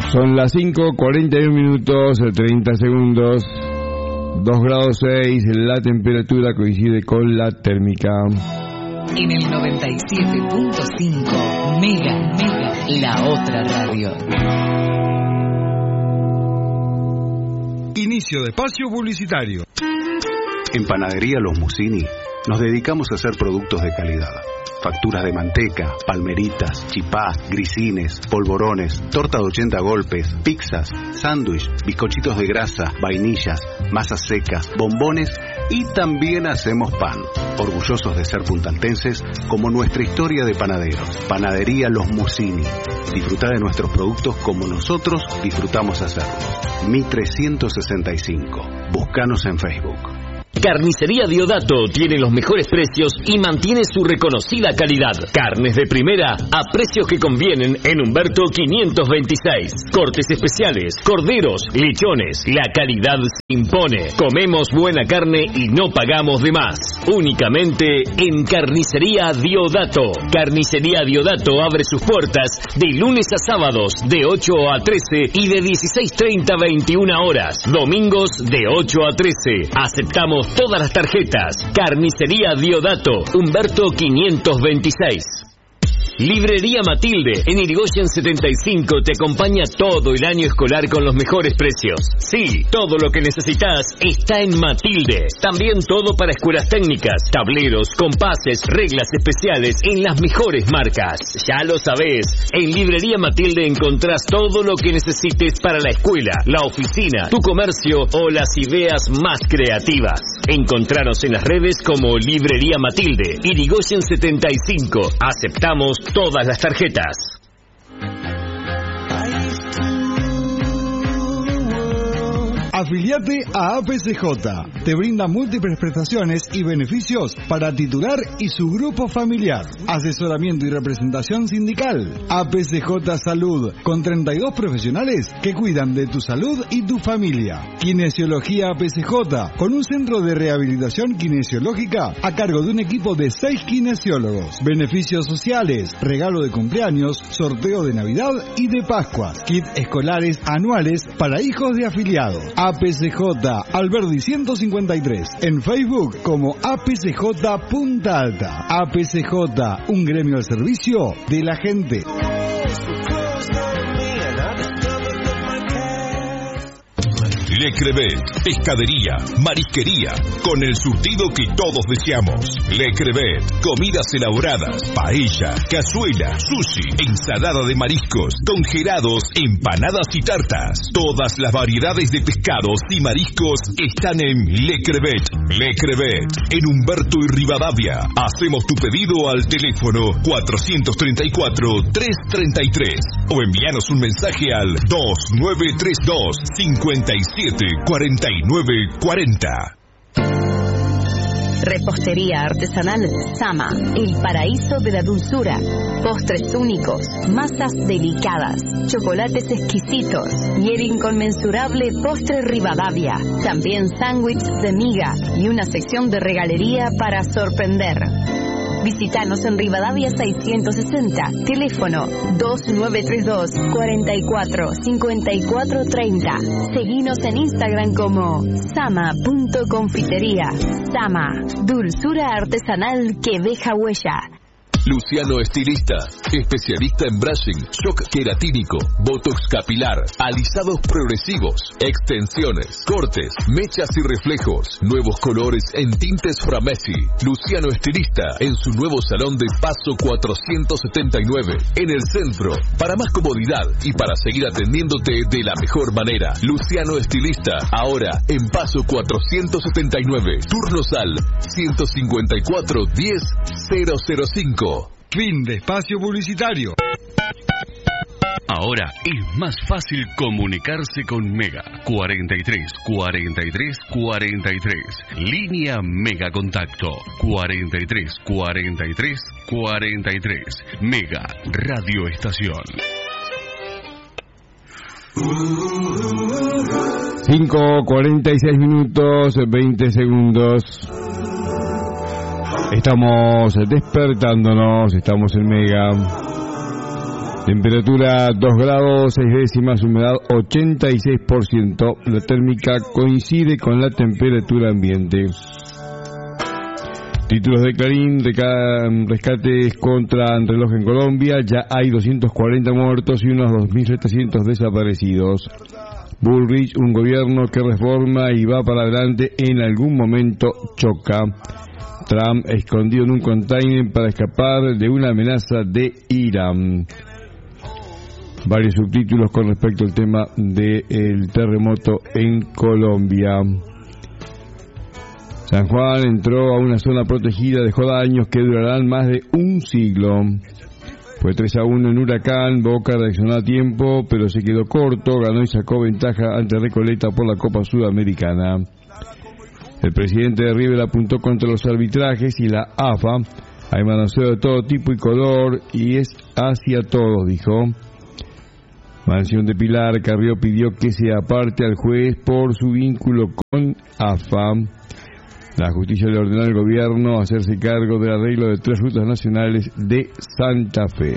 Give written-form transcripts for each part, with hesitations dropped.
Son las 5:41 minutos, 30 segundos, 2 grados 6, la temperatura coincide con la térmica. En el 97.5, Mega, la otra radio. Inicio de espacio publicitario. En Panadería Los Musini nos dedicamos a hacer productos de calidad. Facturas de manteca, palmeritas, chipá, grisines, polvorones, torta de 80 golpes, pizzas, sándwich, bizcochitos de grasa, vainillas, masas secas, bombones y también hacemos pan. Orgullosos de ser puntaltenses como nuestra historia de panaderos. Panadería Los Musini. Disfruta de nuestros productos como nosotros disfrutamos hacerlos. Mi 365. Búscanos en Facebook. Carnicería Diodato tiene los mejores precios y mantiene su reconocida calidad. Carnes de primera a precios que convienen en Humberto 526. Cortes especiales, corderos, lechones. La calidad se impone. Comemos buena carne y no pagamos de más. Únicamente en Carnicería Diodato. Carnicería Diodato abre sus puertas de lunes a sábados de 8 a 13 y de 16:30 a 21 horas. Domingos de 8 a 13. Aceptamos todas las tarjetas. Carnicería Diodato, Humberto 526. Librería Matilde, en Irigoyen 75, te acompaña todo el año escolar con los mejores precios. Sí, todo lo que necesitas está en Matilde. También todo para escuelas técnicas, tableros, compases, reglas especiales en las mejores marcas. Ya lo sabés, en Librería Matilde encontrás todo lo que necesites para la escuela, la oficina, tu comercio o las ideas más creativas. Encontranos en las redes como Librería Matilde, Irigoyen 75. Aceptamos todas las tarjetas. Afiliate a APCJ. Te brinda múltiples prestaciones y beneficios para titular y su grupo familiar. Asesoramiento y representación sindical. APCJ Salud, con 32 profesionales que cuidan de tu salud y tu familia. Kinesiología APCJ, con un centro de rehabilitación kinesiológica a cargo de un equipo de 6 kinesiólogos. Beneficios sociales, regalo de cumpleaños, sorteo de Navidad y de Pascuas. Kit escolares anuales para hijos de afiliados. APCJ Alberdi 153, en Facebook como APCJ Punta Alta. APCJ, un gremio al servicio de la gente. Le Crevet, pescadería, marisquería, con el surtido que todos deseamos. Le Crevet, comidas elaboradas, paella, cazuela, sushi, ensalada de mariscos, congelados, empanadas y tartas. Todas las variedades de pescados y mariscos están en Le Crevet. Le Crevet, en Humberto y Rivadavia. Hacemos tu pedido al teléfono 434-333 o envíanos un mensaje al 2932 57 4940. Repostería artesanal Sama, el paraíso de la dulzura. Postres únicos, masas delicadas, chocolates exquisitos y el inconmensurable postre Rivadavia. También sándwiches de miga y una sección de regalería para sorprender. Visítanos en Rivadavia 660, teléfono 2932 44 54 30. Seguinos en Instagram como sama.confitería. Sama, dulzura artesanal que deja huella. Luciano Estilista, especialista en brushing, shock queratínico, botox capilar, alisados progresivos, extensiones, cortes, mechas y reflejos, nuevos colores en tintes Framesi. Luciano Estilista, en su nuevo salón de Paso 479, en el centro. Para más comodidad y para seguir atendiéndote de la mejor manera, Luciano Estilista, ahora en Paso 479, turnos al 154 10 005. Fin de espacio publicitario. Ahora es más fácil comunicarse con Mega. 43 43 43. Línea Mega Contacto. 43 43 43. Mega Radio Estación. 5:46 minutos, 20 segundos. Estamos despertándonos, estamos en Mega. Temperatura 2 grados 6 décimas, humedad 86%. La térmica coincide con la temperatura ambiente. Títulos de Clarín: rescates contra reloj en Colombia. Ya hay 240 muertos y unos 2.700 desaparecidos. Bullrich: un gobierno que reforma y va para adelante en algún momento choca. Trump escondido en un container para escapar de una amenaza de Irán. Varios subtítulos con respecto al tema del terremoto en Colombia. San Juan entró a una zona protegida, dejó daños que durarán más de un siglo. Fue 3-1 en Huracán, Boca reaccionó a tiempo, pero se quedó corto, ganó y sacó ventaja ante Recoleta por la Copa Sudamericana. El presidente de River apuntó contra los arbitrajes y la AFA. Hay manoseo de todo tipo y color y es hacia todos, dijo. Mansión de Pilar, Carrió pidió que se aparte al juez por su vínculo con AFA. La justicia le ordenó al gobierno hacerse cargo del arreglo de 3 rutas nacionales de Santa Fe.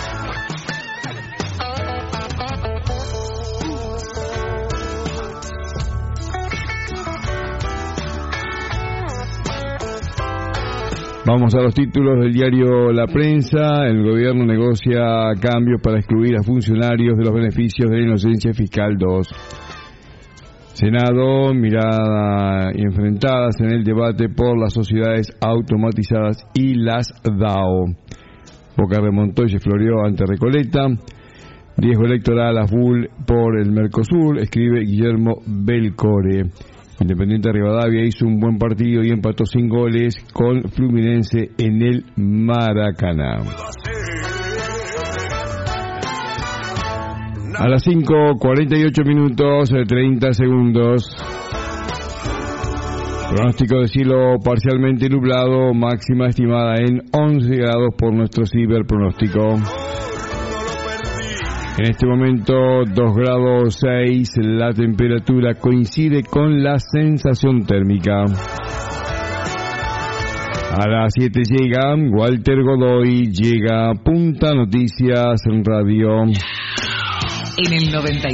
Vamos a los títulos del diario La Prensa. El gobierno negocia cambios para excluir a funcionarios de los beneficios de la inocencia fiscal 2. Senado, mirada y enfrentadas en el debate por las sociedades automatizadas y las DAO. Boca remontó y se floreó ante Recoleta. Riesgo electoral a full por el Mercosur, escribe Guillermo Belcore. Independiente Rivadavia hizo un buen partido y empató sin goles con Fluminense en el Maracaná. A las 5:48 minutos 30 segundos. Pronóstico de cielo parcialmente nublado, máxima estimada en 11 grados por nuestro ciberpronóstico. En este momento 2 grados 6, la temperatura coincide con la sensación térmica. A las 7 llega Walter Godoy, llega Punta Noticias en Radio. En el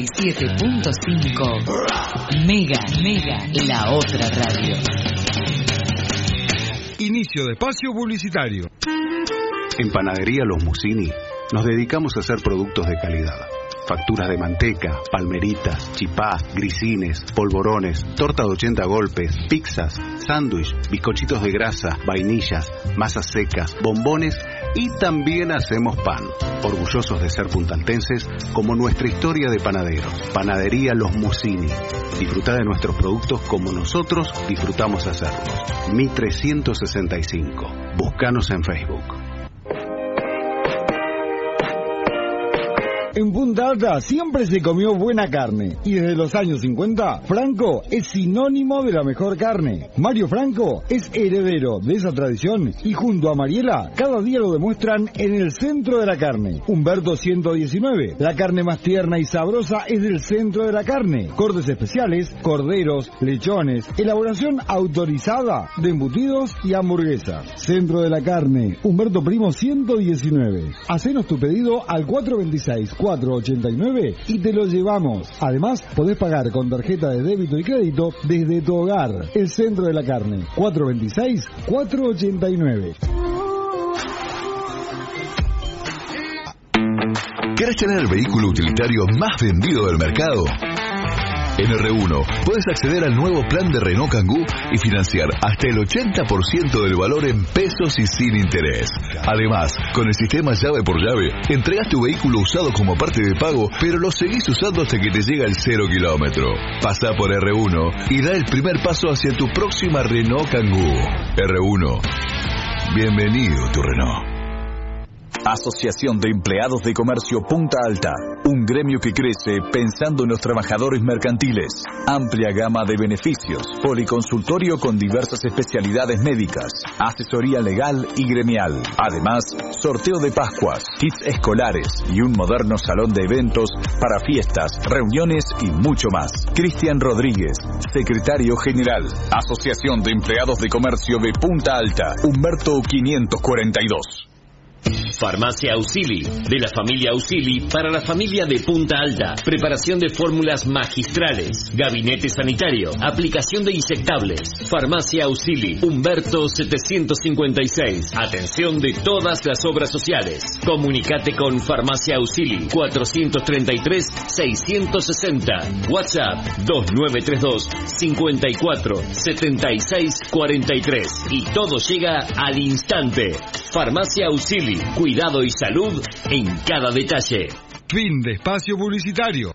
97.5, Mega, la otra radio. Inicio de espacio publicitario. En Panadería Los Musini nos dedicamos a hacer productos de calidad. Facturas de manteca, palmeritas, chipá, grisines, polvorones, torta de 80 golpes, pizzas, sándwich, bizcochitos de grasa, vainillas, masas secas, bombones y también hacemos pan. Orgullosos de ser puntaltenses como nuestra historia de panaderos. Panadería Los Musini. Disfruta de nuestros productos como nosotros disfrutamos hacerlos. Mi 365. Búscanos en Facebook. En Punta Alta siempre se comió buena carne y desde los años 50 Franco es sinónimo de la mejor carne. Mario Franco es heredero de esa tradición y junto a Mariela cada día lo demuestran en el centro de la carne. Humberto 119, la carne más tierna y sabrosa es del centro de la carne. Cortes especiales, corderos, lechones, elaboración autorizada de embutidos y hamburguesas. Centro de la carne, Humberto Primo 119. Hacenos tu pedido al 426-489 y te lo llevamos. Además, podés pagar con tarjeta de débito y crédito desde tu hogar. El centro de la carne, 426-489. ¿Querés tener el vehículo utilitario más vendido del mercado? En R1 puedes acceder al nuevo plan de Renault Kangoo y financiar hasta el 80% del valor en pesos y sin interés. Además, con el sistema llave por llave, entregas tu vehículo usado como parte de pago, pero lo seguís usando hasta que te llega el 0 kilómetro. Pasa por R1 y da el primer paso hacia tu próxima Renault Kangoo. R1. Bienvenido tu Renault. Asociación de Empleados de Comercio Punta Alta, un gremio que crece pensando en los trabajadores mercantiles. Amplia gama de beneficios, policonsultorio con diversas especialidades médicas, asesoría legal y gremial. Además, sorteo de Pascuas, kits escolares y un moderno salón de eventos para fiestas, reuniones y mucho más. Cristian Rodríguez, secretario general. Asociación de Empleados de Comercio de Punta Alta, Humberto 542. Farmacia Auxili, de la familia Auxili para la familia de Punta Alta. Preparación de fórmulas magistrales. Gabinete sanitario. Aplicación de inyectables. Farmacia Auxili, Humberto 756. Atención de todas las obras sociales. Comunicate con Farmacia Auxili 433-660. WhatsApp 2932 54 76 43. Y todo llega al instante. Farmacia Auxili, cuidado y salud en cada detalle. Fin de espacio publicitario.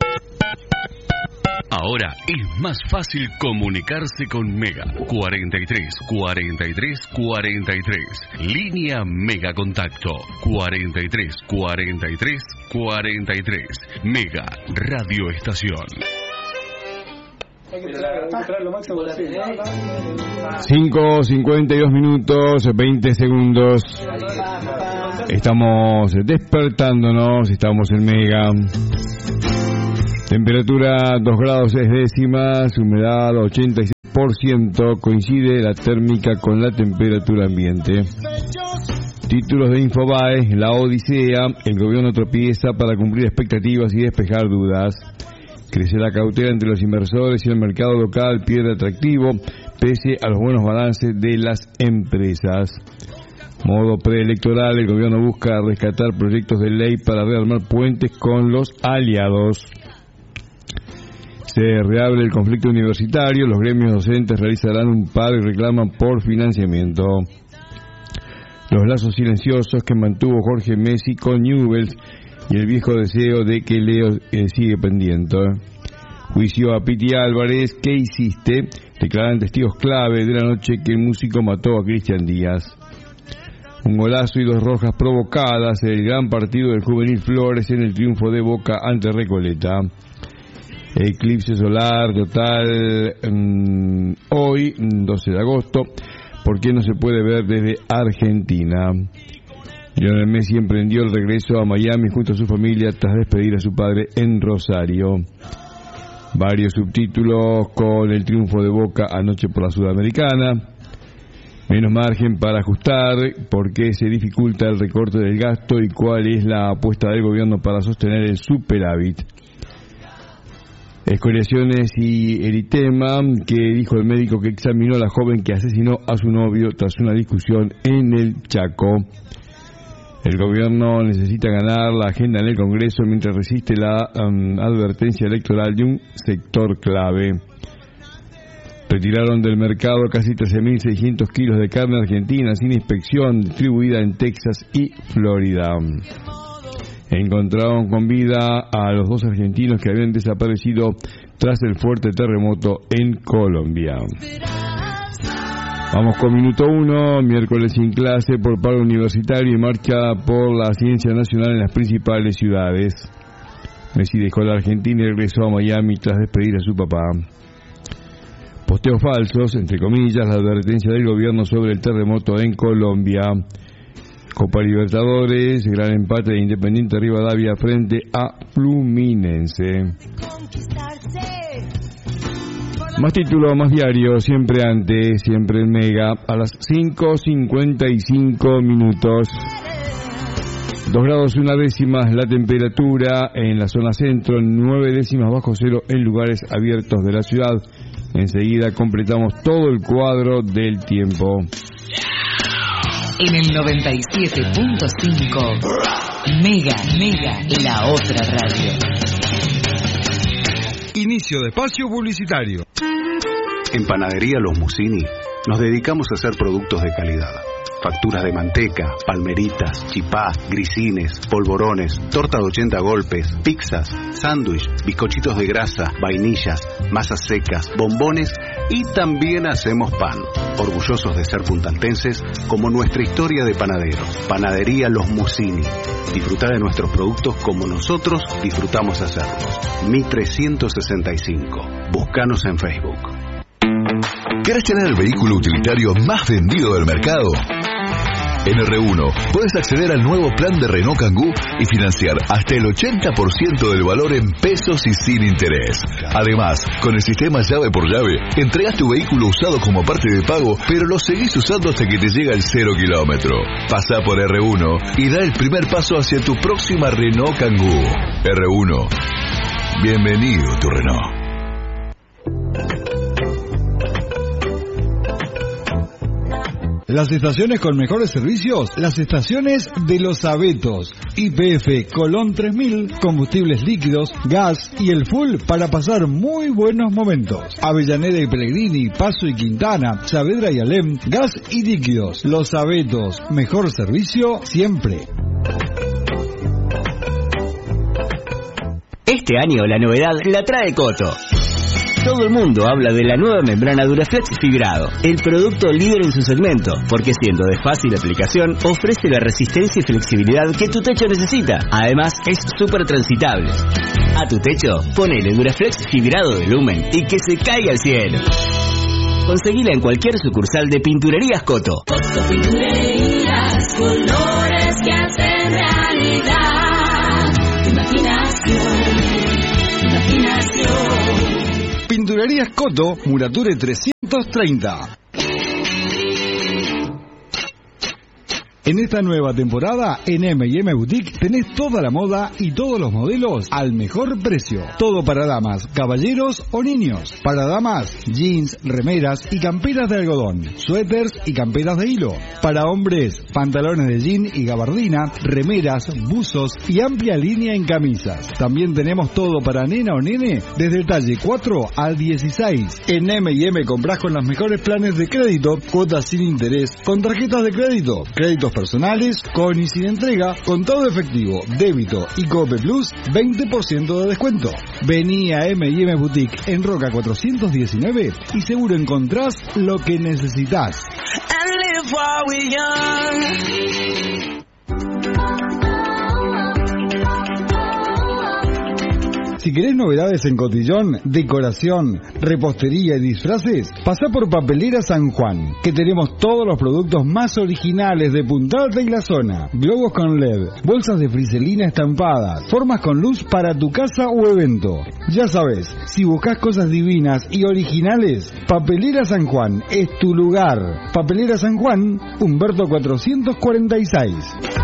Ahora es más fácil comunicarse con Mega. 43 43 43. Línea Mega Contacto. 43 43 43. Mega Radio Estación. 5:52 minutos, 20 segundos. Estamos despertándonos, estamos en Mega. Temperatura 2 grados 6 décimas, humedad 86%, coincide la térmica con la temperatura ambiente. Títulos de Infobae, la Odisea, el gobierno tropieza para cumplir expectativas y despejar dudas. Crece la cautela entre los inversores y el mercado local pierde atractivo pese a los buenos balances de las empresas. Modo preelectoral, el gobierno busca rescatar proyectos de ley para rearmar puentes con los aliados. Se reabre el conflicto universitario, los gremios docentes realizarán un paro y reclaman por financiamiento. Los lazos silenciosos que mantuvo Jorge Messi con Newell's y el viejo deseo de que Leo sigue pendiente. Juicio a Piti Álvarez, ¿qué hiciste? Declaran testigos clave de la noche que el músico mató a Cristian Díaz. Un golazo y 2 rojas provocadas, el gran partido del Juvenil Flores en el triunfo de Boca ante Recoleta. Eclipse solar total hoy, 12 de agosto, ¿por qué no se puede ver desde Argentina? Lionel Messi emprendió el regreso a Miami junto a su familia tras despedir a su padre en Rosario. Varios subtítulos con el triunfo de Boca anoche por la Sudamericana. Menos margen para ajustar, por qué se dificulta el recorte del gasto y cuál es la apuesta del gobierno para sostener el superávit. Escoriaciones y eritema, que dijo el médico que examinó a la joven que asesinó a su novio tras una discusión en el Chaco. El gobierno necesita ganar la agenda en el Congreso mientras resiste la advertencia electoral de un sector clave. Retiraron del mercado casi 13.600 kilos de carne argentina sin inspección, distribuida en Texas y Florida. Encontraron con vida a los 2 argentinos que habían desaparecido tras el fuerte terremoto en Colombia. Vamos con minuto 1, miércoles sin clase por paro universitario y marcha por la ciencia nacional en las principales ciudades. Messi dejó la Argentina y regresó a Miami tras despedir a su papá. Posteos falsos, entre comillas, la advertencia del gobierno sobre el terremoto en Colombia. Copa Libertadores, gran empate de Independiente Rivadavia frente a Fluminense. Más título, más diario, siempre antes, siempre en Mega, a las 5:55 minutos. 2 grados 1 décimas la temperatura en la zona centro, 9 décimas bajo cero en lugares abiertos de la ciudad. Enseguida completamos todo el cuadro del tiempo. En el 97.5, Mega, la otra radio. Inicio de espacio publicitario. En Panadería Los Musini nos dedicamos a hacer productos de calidad. Facturas de manteca, palmeritas, chipá, grisines, polvorones, torta de 80 golpes, pizzas, sándwich, bizcochitos de grasa, vainillas, masas secas, bombones y también hacemos pan. Orgullosos de ser puntaltenses como nuestra historia de panaderos. Panadería Los Musini. Disfruta de nuestros productos como nosotros disfrutamos hacerlos. Mi 365. Búscanos en Facebook. ¿Querés tener el vehículo utilitario más vendido del mercado? En R1 puedes acceder al nuevo plan de Renault Kangoo y financiar hasta el 80% del valor en pesos y sin interés. Además, con el sistema llave por llave, entregas tu vehículo usado como parte de pago, pero lo seguís usando hasta que te llega el 0 kilómetro. Pasa por R1 y da el primer paso hacia tu próxima Renault Kangoo. R1. Bienvenido, tu Renault. Las estaciones con mejores servicios, las estaciones de Los Abetos. YPF Colón 3000, combustibles líquidos, gas y el full para pasar muy buenos momentos. Avellaneda y Pellegrini, Paso y Quintana, Saavedra y Alem, gas y líquidos. Los Abetos, mejor servicio siempre. Este año la novedad la trae Coto. Todo el mundo habla de la nueva membrana Duraflex Fibrado, el producto líder en su segmento, porque siendo de fácil aplicación, ofrece la resistencia y flexibilidad que tu techo necesita. Además, es súper transitable. A tu techo, ponele Duraflex Fibrado de Lumen y que se caiga al cielo. Conseguila en cualquier sucursal de Pinturerías Coto. Coto Pinturerías, colores que hacen realidad. Imaginación. Pinturerías Coto, Murature 330. En esta nueva temporada, en M&M Boutique, tenés toda la moda y todos los modelos al mejor precio. Todo para damas, caballeros o niños. Para damas, jeans, remeras y camperas de algodón, suéteres y camperas de hilo. Para hombres, pantalones de jean y gabardina, remeras, buzos y amplia línea en camisas. También tenemos todo para nena o nene, desde el talle 4 al 16. En M&M comprás con los mejores planes de crédito, cuotas sin interés, con tarjetas de crédito, créditos personales, con y sin entrega, contado efectivo, débito y Cope Plus, 20% de descuento. Vení a M&M Boutique en Roca 419 y seguro encontrás lo que necesitas. Si querés novedades en cotillón, decoración, repostería y disfraces, pasá por Papelera San Juan, que tenemos todos los productos más originales de Punta Alta y la zona. Globos con LED, bolsas de friselina estampadas, formas con luz para tu casa o evento. Ya sabes, si buscas cosas divinas y originales, Papelera San Juan es tu lugar. Papelera San Juan, Humberto 446.